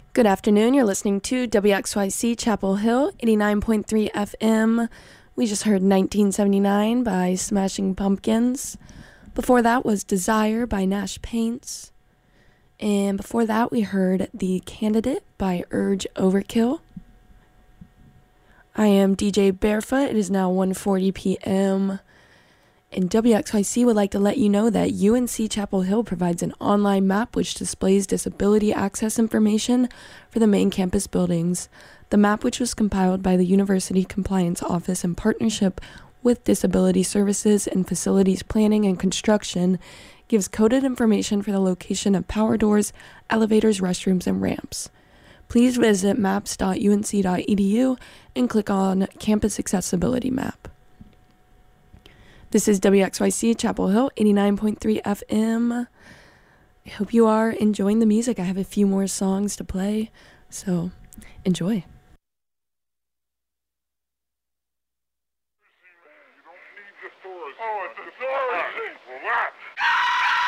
Good afternoon. You're listening to WXYC Chapel Hill, 89.3 FM. We just heard 1979 by Smashing Pumpkins. Before that was Desire by Nash Paints. And before that, we heard The Candidate by Urge Overkill. I am DJ Barefoot. It is now 1:40 p.m. And WXYC would like to let you know that UNC Chapel Hill provides an online map which displays disability access information for the main campus buildings. The map, which was compiled by the University Compliance Office in partnership with Disability Services and Facilities Planning and Construction, gives coded information for the location of power doors, elevators, restrooms, and ramps. Please visit maps.unc.edu and click on Campus Accessibility Map. This is WXYC Chapel Hill, 89.3 FM. I hope you are enjoying the music. I have a few more songs to play, so enjoy. Oh, it's a story. Well,